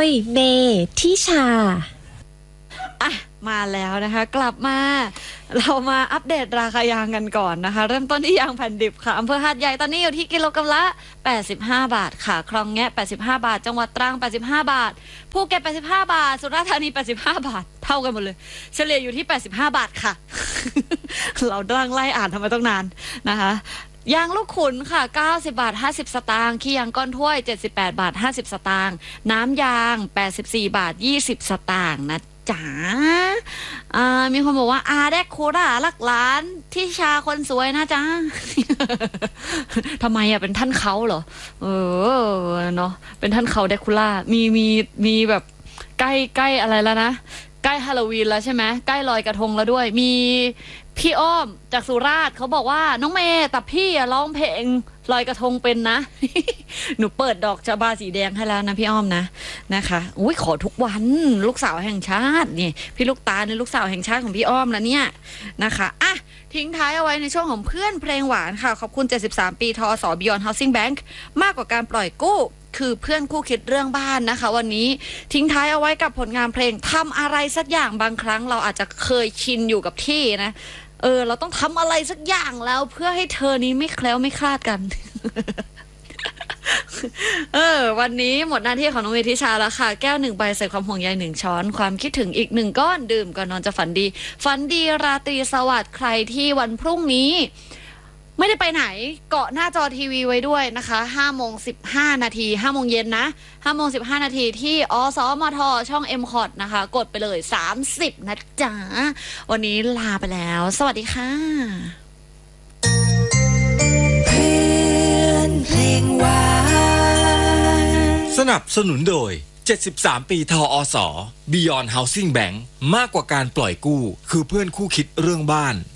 ยเมทิชาอ่ะมาแล้วนะคะกลับมาเรามาอัปเดตราคายางกันก่อนนะคะเริ่มต้นที่ยางแผ่นดิบค่ะอำเภอหาดใหญ่ตอนนี้อยู่ที่กิโลกรัมละ85 บาทค่ะคลองแงะ85 บาทจังหวัดตรัง85 บาทภูเก็ต85 บาทสุราษฎร์ธานี85 บาทเท่ากันหมดเลยเฉลี่ยอยู่ที่85 บาทค่ะ เราดังไล่อ่านทำไมต้องนานนะคะยางลูกขุนค่ะ90 บาท 50 สตางค์ขี้ยางก้อนถ้วย78 บาท 50 สตางค์น้ำยาง84 บาท 20 สตางค์นะจ๋ามีคนบอกว่าแดกโคราหลักล้านที่ชาคนสวยนะจ๊ะ ทำไมเป็นท่านเขาเหรอเนาะเป็นท่านเขาแดกคูล่ามีแบบใกล้อะไรแล้วนะใกล้ฮาโลวีนแล้วใช่ไหมใกล้ลอยกระทงแล้วด้วยมีพี่อ้อมจากสุราษฎร์เขาบอกว่าน้องเมย์แต่พี่ร้องเพลงลอยกระทงเป็นนะ หนูเปิดดอกชบาสีแดงให้แล้วนะพี่อ้อมนะคะอุ้ยขอทุกวันลูกสาวแห่งชาตินี่พี่ลูกตาเนี่ยลูกสาวแห่งชาติของพี่อ้อมแล้วเนี่ยนะคะอ่ะทิ้งท้ายเอาไว้ในช่วงของเพื่อนเพลงหวานค่ะขอบคุณ73 ปีทอส Beyond Housing Bank มากกว่าการปล่อยกู้คือเพื่อนคู่คิดเรื่องบ้านนะคะวันนี้ทิ้งท้ายเอาไว้กับผลงานเพลงทำอะไรสักอย่างบางครั้งเราอาจจะเคยชินอยู่กับที่นะเราต้องทำอะไรสักอย่างแล้วเพื่อให้เธอนี้ไม่แคล้วไม่คลาดกัน วันนี้หมดหน้าที่ของน้องเมทิชาแล้วค่ะแก้ว1 ใบใส่ความห่วงใย1 ช้อนความคิดถึงอีก1 ก้อนดื่มก่อนนอนจะฝันดีราตรีสวัสดิ์ใครที่วันพรุ่งนี้ไม่ได้ไปไหนเกาะหน้าจอทีวีไว้ด้วยนะคะ5:15 นาที5 โมงเย็นนะ5:15 นาทีที่อสมทช่อง MCOT นะคะกดไปเลย30นะจ๊ะวันนี้ลาไปแล้วสวัสดีค่ะเพื่อนเพลงหวานสนับสนุนโดย73 ปีทอส Beyond Housing Bank มากกว่าการปล่อยกู้คือเพื่อนคู่คิดเรื่องบ้าน